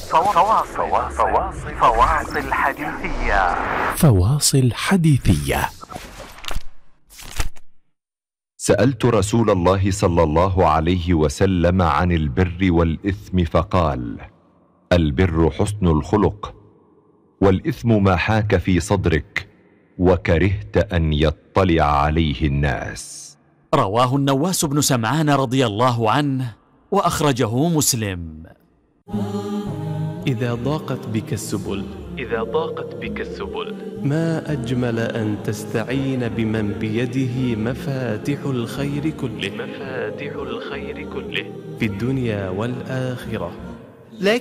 فواصل حديثية. فواصل حديثية. سألت رسول الله صلى الله عليه وسلم عن البر والإثم فقال: البر حسن الخلق، والإثم ما حاك في صدرك وكرهت أن يطلع عليه الناس. رواه النواس بن سمعان رضي الله عنه وأخرجه مسلم. إذا ضاقت بك السبل ما أجمل أن تستعين بمن بيده مفاتيح الخير كله في الدنيا والآخرة.